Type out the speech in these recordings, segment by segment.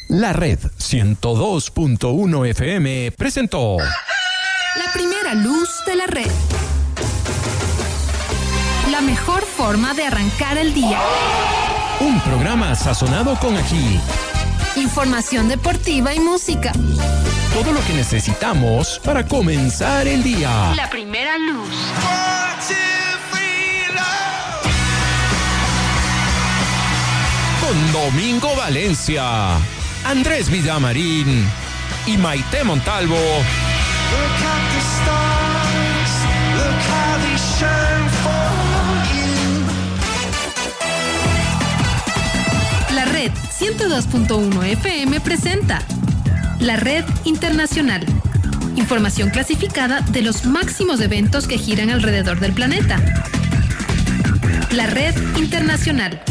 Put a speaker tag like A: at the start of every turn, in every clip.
A: La Red 102.1 FM presentó
B: La primera luz de la red. La mejor forma de arrancar el día.
A: un programa sazonado con ají.
B: Información deportiva y música.
A: Todo lo que necesitamos para comenzar el día.
B: La primera luz.
A: Con Domingo Valencia, Andrés Villamarín y Maite Montalvo.
B: La Red 102.1 FM presenta La Red Internacional. Información clasificada de los máximos eventos que giran alrededor del planeta. La Red Internacional.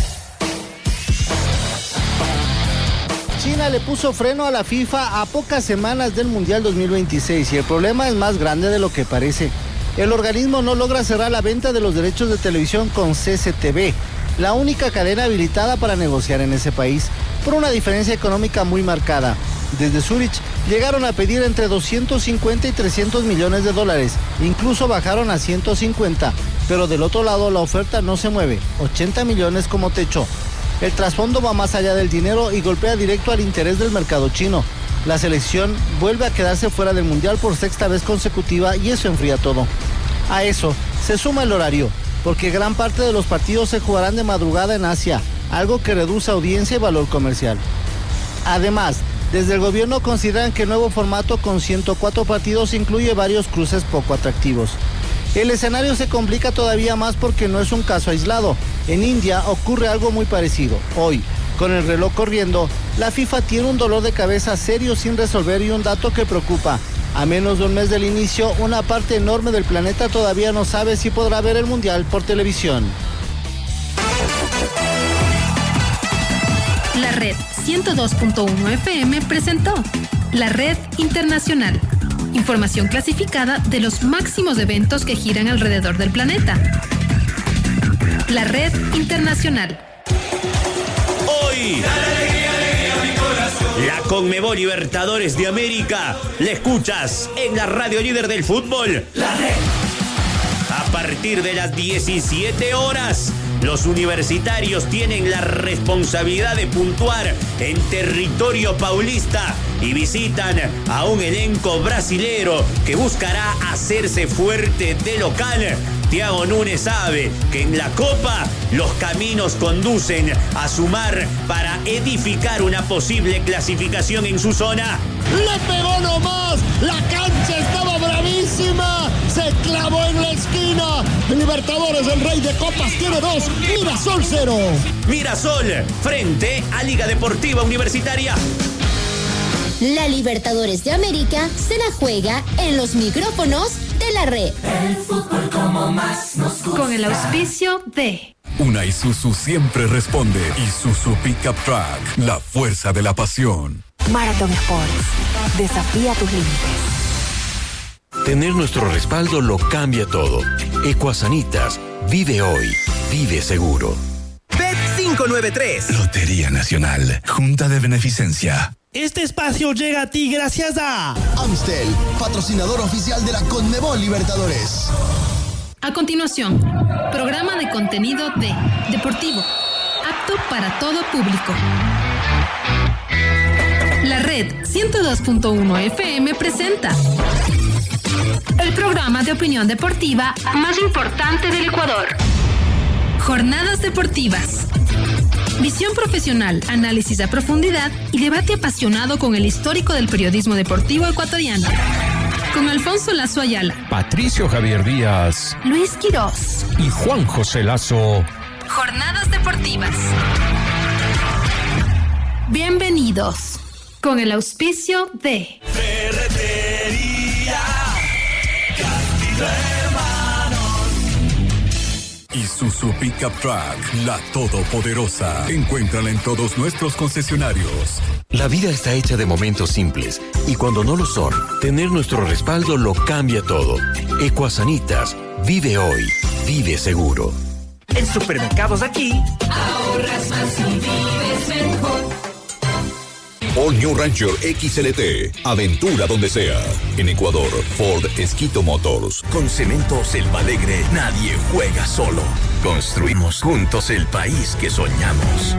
C: China le puso freno a la FIFA a pocas semanas del Mundial 2026 y el problema es más grande de lo que parece. El organismo no logra cerrar la venta de los derechos de televisión con CCTV, la única cadena habilitada para negociar en ese país, por una diferencia económica muy marcada. Desde Zurich llegaron a pedir entre 250 y 300 millones de dólares, incluso bajaron a 150, pero del otro lado la oferta no se mueve, 80 millones como techo. El trasfondo va más allá del dinero y golpea directo al interés del mercado chino. La selección vuelve a quedarse fuera del Mundial por sexta vez consecutiva y eso enfría todo. A eso se suma el horario, porque gran parte de los partidos se jugarán de madrugada en Asia, algo que reduce audiencia y valor comercial. Además, desde el gobierno consideran que el nuevo formato con 104 partidos incluye varios cruces poco atractivos. El escenario se complica todavía más porque no es un caso aislado. En India ocurre algo muy parecido. Hoy, con el reloj corriendo, la FIFA tiene un dolor de cabeza serio sin resolver y un dato que preocupa. A menos de un mes del inicio, una parte enorme del planeta todavía no sabe si podrá ver el Mundial por televisión.
B: La Red 102.1 FM presentó La Red Internacional. Información clasificada de los máximos eventos que giran alrededor del planeta. La Red Internacional.
D: Hoy, la Conmebol Libertadores de América la escuchas en la radio líder del fútbol, La Red. A partir de las 17 horas, los universitarios tienen la responsabilidad de puntuar en territorio paulista y visitan a un elenco brasilero que buscará hacerse fuerte de local. Thiago Núñez sabe que en la Copa los caminos conducen a sumar para edificar una posible clasificación en su zona.
E: ¡Le pegó nomás! ¡La cancha estaba bravísima! ¡Se clavó en la esquina! Libertadores, el rey de copas, tiene 2. Mirasol 0.
D: Mirasol, frente a Liga Deportiva Universitaria.
F: La Libertadores de América se la juega en los micrófonos de La Red.
G: El fútbol como más nos gusta.
B: Con el auspicio de
H: Una Isuzu siempre responde. Isuzu Pickup Truck, la fuerza de la pasión.
I: Marathon Sports, desafía tus límites.
J: Tener nuestro respaldo lo cambia todo. Ecuasanitas, vive hoy, vive seguro.
K: Bet 593.
H: Lotería Nacional, Junta de Beneficencia.
E: Este espacio llega a ti gracias a
L: Amstel, patrocinador oficial de la Conmebol Libertadores.
B: A continuación, programa de contenido de deportivo, apto para todo público. La Red 102.1 FM presenta el programa de opinión deportiva más importante del Ecuador. Jornadas deportivas. Visión profesional, análisis a profundidad y debate apasionado con el histórico del periodismo deportivo ecuatoriano. Con Alfonso Lazo Ayala,
A: Patricio Javier Díaz,
B: Luis Quirós
A: y Juan José Lazo.
B: Jornadas deportivas. Bienvenidos. Con el auspicio de
G: Ferretería Castillo
H: Isuzu Pickup Truck, la todopoderosa. Encuéntrala en todos nuestros concesionarios.
J: La vida está hecha de momentos simples y cuando no lo son, tener nuestro respaldo lo cambia todo. Ecuasanitas, vive hoy, vive seguro.
K: En Supermercados Aquí,
G: ahorras más y vives mejor.
M: All New Ranger XLT. Aventura donde sea. En Ecuador, Ford Esquito Motors.
K: Con Cemento Selva Alegre, nadie juega solo. Construimos juntos el país que soñamos.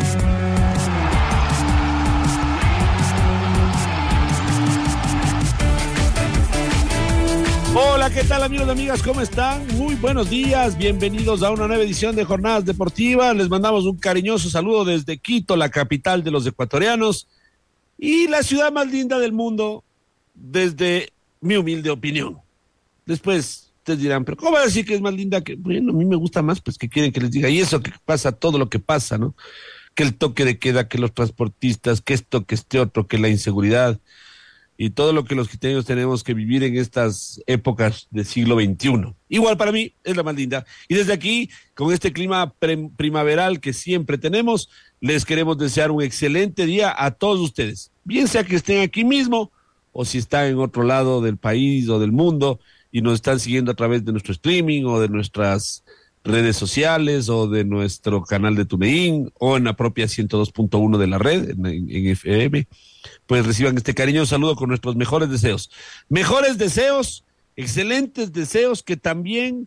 N: Hola, ¿qué tal amigos y amigas? ¿Cómo están? Muy buenos días, bienvenidos a una nueva edición de Jornadas Deportivas. Les mandamos un cariñoso saludo desde Quito, la capital de los ecuatorianos y la ciudad más linda del mundo, desde mi humilde opinión. Después ustedes dirán, pero ¿cómo va a decir que es más linda? Que bueno, a mí me gusta más, pues que quieren que les diga, y eso que pasa, todo lo que pasa, ¿no? Que el toque de queda, que los transportistas, que esto, que este otro, que la inseguridad y todo lo que los quiteños tenemos que vivir en estas épocas del siglo XXI. Igual para mí es la más linda. Y desde aquí, con este clima primaveral que siempre tenemos, les queremos desear un excelente día a todos ustedes. Bien sea que estén aquí mismo o si están en otro lado del país o del mundo y nos están siguiendo a través de nuestro streaming o de nuestras redes sociales o de nuestro canal de TuneIn o en la propia 102.1 de la red, en FM. Pues reciban este cariñoso saludo con nuestros mejores deseos. Mejores deseos, excelentes deseos que también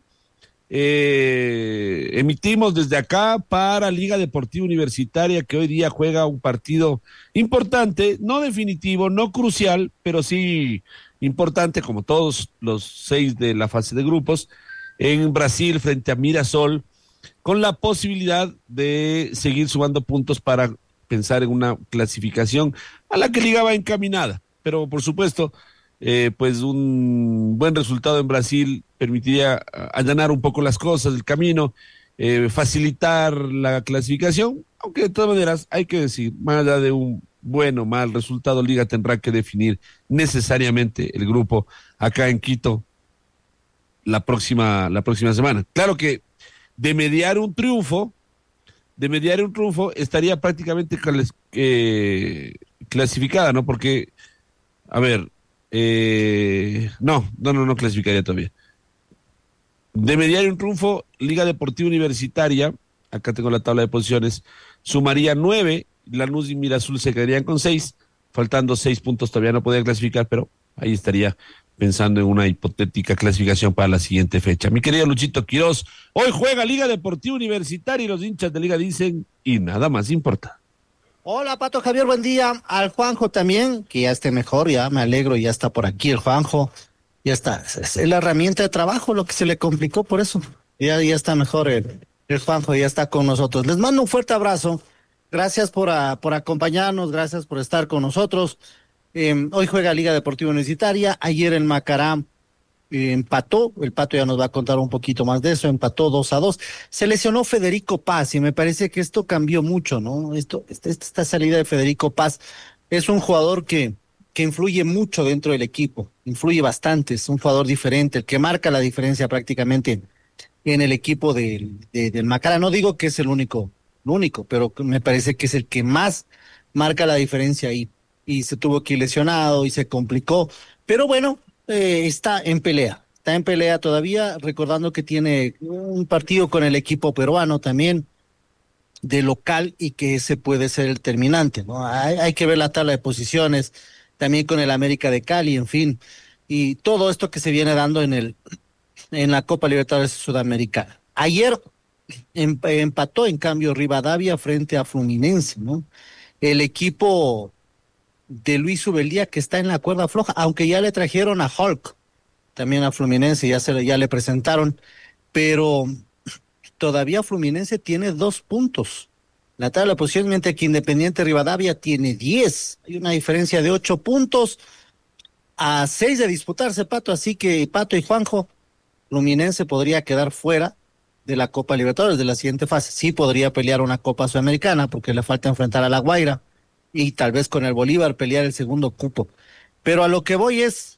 N: emitimos desde acá para Liga Deportiva Universitaria, que hoy día juega un partido importante, no definitivo, no crucial, pero sí importante, como todos los 6 de la fase de grupos, en Brasil frente a Mirassol, con la posibilidad de seguir sumando puntos para pensar en una clasificación a la que Liga va encaminada, pero por supuesto, pues un buen resultado en Brasil permitiría allanar un poco las cosas, el camino, facilitar la clasificación, aunque de todas maneras hay que decir, más allá de un buen o mal resultado, Liga tendrá que definir necesariamente el grupo acá en Quito la próxima semana. Claro que de mediar un triunfo estaría prácticamente clasificada, ¿no? Porque, a ver, no clasificaría todavía. De mediar un triunfo, Liga Deportiva Universitaria, acá tengo la tabla de posiciones, sumaría 9, Lanús y Mirassol se quedarían con 6, faltando 6 puntos todavía no podría clasificar, pero ahí estaría pensando en una hipotética clasificación para la siguiente fecha. Mi querido Luchito Quiroz, hoy juega Liga Deportiva Universitaria y los hinchas de Liga dicen, y nada más importa.
C: Hola, Pato Javier, buen día. Al Juanjo también, que ya esté mejor, ya me alegro, ya está por aquí el Juanjo. Ya está, es la herramienta de trabajo lo que se le complicó, por eso. Ya está mejor el Juanjo, ya está con nosotros. Les mando un fuerte abrazo. Gracias por acompañarnos, gracias por estar con nosotros. Hoy juega Liga Deportiva Universitaria, ayer el Macará empató, el Pato ya nos va a contar un poquito más de eso, empató 2-2, se lesionó Federico Paz y me parece que esto cambió mucho, ¿no? Esta salida de Federico Paz es un jugador que influye mucho dentro del equipo, influye bastante, es un jugador diferente, el que marca la diferencia prácticamente en el equipo del Macará. No digo que es el único, pero me parece que es el que más marca la diferencia ahí. Y se tuvo que ir lesionado y se complicó, pero bueno, está en pelea todavía, recordando que tiene un partido con el equipo peruano también de local y que ese puede ser el terminante, ¿no? Hay que ver la tabla de posiciones, también con el América de Cali, en fin, y todo esto que se viene dando en la Copa Libertadores Sudamericana. Ayer empató en cambio Rivadavia frente a Fluminense, ¿no? El equipo de Luis Ubeldía que está en la cuerda floja, aunque ya le trajeron a Hulk, también a Fluminense, ya le presentaron, pero todavía Fluminense tiene 2 puntos. La tabla de posiciones, mientras que Independiente Rivadavia tiene 10. Hay una diferencia de 8 puntos a 6 de disputarse, Pato, así que Pato y Juanjo, Fluminense podría quedar fuera de la Copa Libertadores de la siguiente fase. Sí podría pelear una Copa Sudamericana porque le falta enfrentar a La Guaira y tal vez con el Bolívar pelear el segundo cupo. Pero a lo que voy es,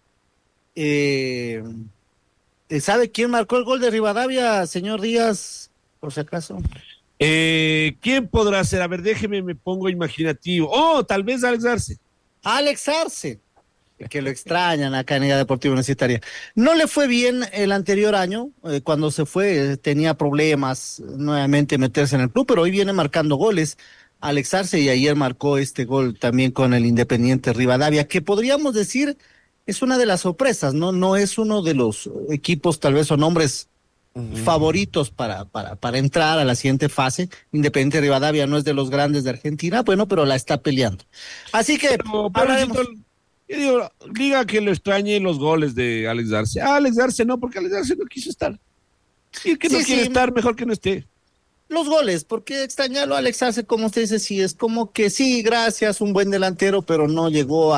C: ¿sabe quién marcó el gol de Rivadavia, señor Díaz, por si acaso?
N: ¿Quién podrá ser? A ver, déjeme, me pongo imaginativo. Oh, tal vez Alex Arce.
C: Alex Arce, que lo extrañan acá en Liga Deportiva Universitaria. No le fue bien el anterior año, cuando se fue tenía problemas nuevamente meterse en el club, pero hoy viene marcando goles. Alex Arce, y ayer marcó este gol también con el Independiente Rivadavia, que podríamos decir es una de las sorpresas, no es uno de los equipos tal vez o nombres favoritos para entrar a la siguiente fase. Independiente Rivadavia no es de los grandes de Argentina, bueno, pero la está peleando. Así que
N: yo digo, diga que lo extrañe los goles de Alex Arce. Alex Arce no, porque Alex Arce no quiso estar. Sí, que no quiere estar, mejor que no esté.
C: Los goles, porque extrañarlo a Alex Arce, como usted dice, sí, es como que sí, gracias, un buen delantero, pero no llegó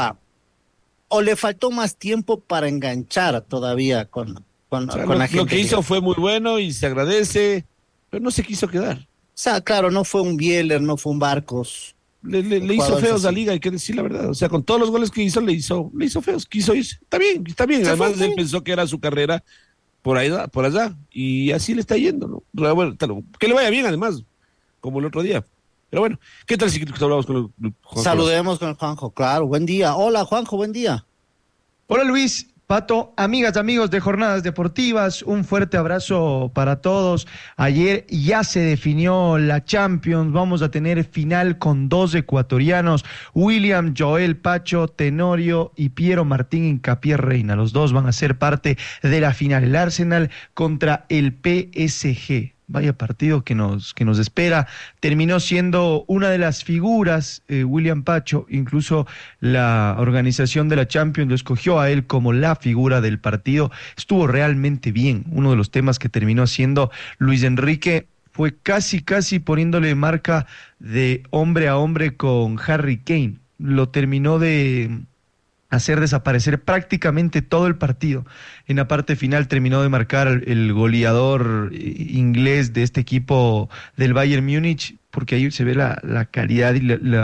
C: o le faltó más tiempo para enganchar todavía con la gente.
N: Lo que hizo fue muy bueno y se agradece, pero no se quiso quedar.
C: O sea, claro, no fue un Bieler, no fue un Barcos.
N: Le hizo feos a la liga, hay que decir la verdad. O sea, con todos los goles que hizo, le hizo feos. Quiso irse. Está bien. Además, él pensó que era su carrera por allá. Y así le está yendo, ¿no? Bueno, que le vaya bien, además, como el otro día. Pero bueno, ¿qué tal si hablamos con el Juanjo?
C: Saludemos con el Juanjo, claro. Buen día. Hola, Juanjo, buen día.
O: Hola, Luis. Pato, amigas, amigos de Jornadas Deportivas, un fuerte abrazo para todos. Ayer ya se definió la Champions, vamos a tener final con 2 ecuatorianos, William, Joel, Pacho, Tenorio y Piero Martín Hincapié Reina. Los dos van a ser parte de la final, el Arsenal contra el PSG. Vaya partido que nos espera. Terminó siendo una de las figuras, William Pacho, incluso la organización de la Champions lo escogió a él como la figura del partido. Estuvo realmente bien. Uno de los temas que terminó haciendo Luis Enrique fue casi poniéndole marca de hombre a hombre con Harry Kane. Lo terminó de hacer desaparecer prácticamente todo el partido. En la parte final terminó de marcar el goleador inglés de este equipo del Bayern Múnich, porque ahí se ve la calidad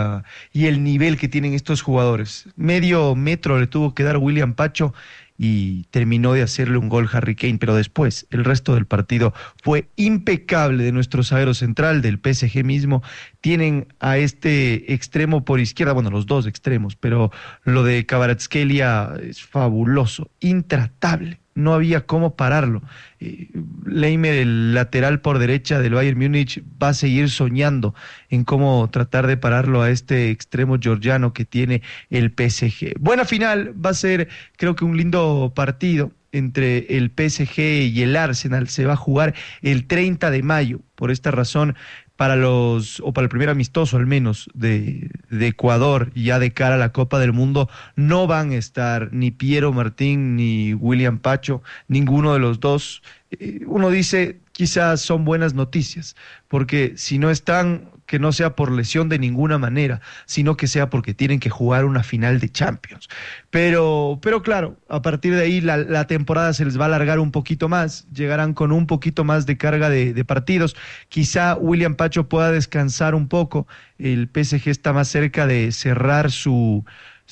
O: y el nivel que tienen estos jugadores. Medio metro le tuvo que dar William Pacho y terminó de hacerle un gol Harry Kane, pero después el resto del partido fue impecable de nuestro zaguero central, del PSG mismo. Tienen a este extremo por izquierda, bueno, los dos extremos, pero lo de Kvaratskhelia es fabuloso, intratable. No había cómo pararlo. Leimer, el lateral por derecha del Bayern Múnich, va a seguir soñando en cómo tratar de pararlo a este extremo georgiano que tiene el PSG. Buena final, va a ser creo que un lindo partido entre el PSG y el Arsenal. Se va a jugar el 30 de mayo. Por esta razón, para el primer amistoso al menos de Ecuador, ya de cara a la Copa del Mundo, no van a estar ni Piero Martín ni William Pacho, ninguno de los dos. Uno dice, quizás son buenas noticias, porque si no están, que no sea por lesión de ninguna manera, sino que sea porque tienen que jugar una final de Champions. Pero claro, a partir de ahí la temporada se les va a alargar un poquito más, llegarán con un poquito más de carga de partidos. Quizá William Pacho pueda descansar un poco, el PSG está más cerca de cerrar su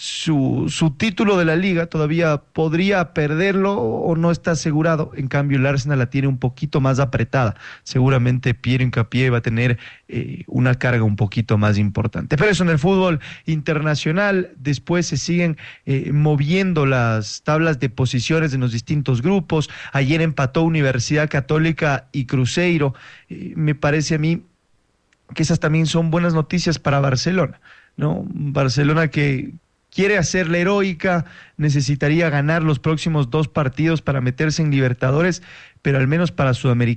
O: título de la liga, todavía podría perderlo o no está asegurado. En cambio el Arsenal la tiene un poquito más apretada. Seguramente Piero Hincapié va a tener una carga un poquito más importante, pero eso en el fútbol internacional. Después se siguen moviendo las tablas de posiciones en los distintos grupos. Ayer empató Universidad Católica y Cruzeiro. Me parece a mí que esas también son buenas noticias para Barcelona, ¿no? Barcelona que quiere hacer la heroica, necesitaría ganar los próximos 2 partidos para meterse en Libertadores, pero al menos para Sudamericana